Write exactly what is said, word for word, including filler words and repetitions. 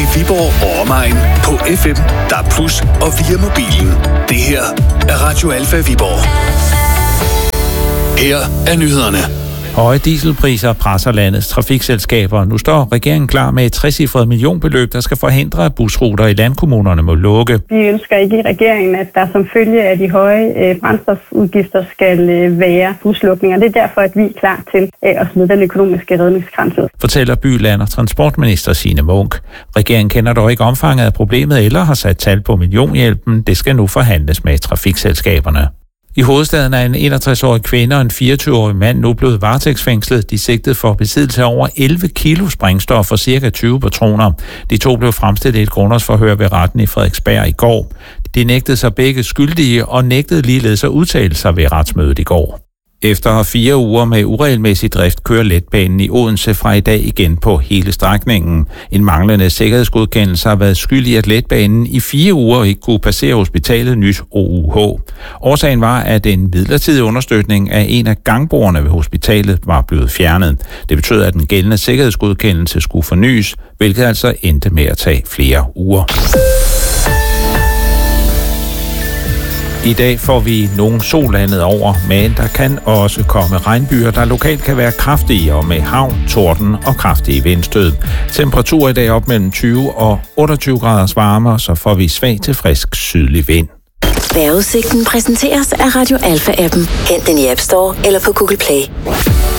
til Viborg og omegn på F M, D A B plus, og via mobilen. Det her er Radio Alfa Viborg. Her er nyhederne. Høje dieselpriser presser landets trafikselskaber. Nu står regeringen klar med et trecifret millionbeløb, der skal forhindre, at busruter i landkommunerne må lukke. Vi ønsker ikke i regeringen, at der som følge af de høje øh, brændstofudgifter skal øh, være buslukninger. Det er derfor, at vi er klar til øh, at smide den økonomiske redningskrans ud. Fortæller by-, land- og transportminister Signe Munk. Regeringen kender dog ikke omfanget af problemet eller har sat tal på millionhjælpen. Det skal nu forhandles med trafikselskaberne. I hovedstaden er en enogtres-årig kvinde og en fireogtyve-årig mand nu blevet varetægtsfængslet. De sigtede for besiddelse af over elleve kilo sprængstof og cirka tyve patroner. De to blev fremstillet i et grundlovsforhør ved retten i Frederiksberg i går. De nægtede sig begge skyldige og nægtede ligeledes at udtale sig ved retsmødet i går. Efter fire uger med uregelmæssig drift kører letbanen i Odense fra i dag igen på hele strækningen. En manglende sikkerhedsgodkendelse har været skyld i, at letbanen i fire uger ikke kunne passere hospitalet Nyt O U H. Årsagen var, at en midlertidig understøtning af en af gangbordene ved hospitalet var blevet fjernet. Det betød, at den gældende sikkerhedsgodkendelse skulle fornyes, hvilket altså endte med at tage flere uger. I dag får vi nogle sol landet over, men der kan også komme regnbyer, der lokalt kan være kraftige og med havn, torden og kraftige vindstød. Temperaturer i dag op mellem tyve og otteogtyve graders varme, så får vi svag til frisk sydlig vind. Vejrudsigten præsenteres af Radio Alfa-appen. Hent den i App Store eller på Google Play.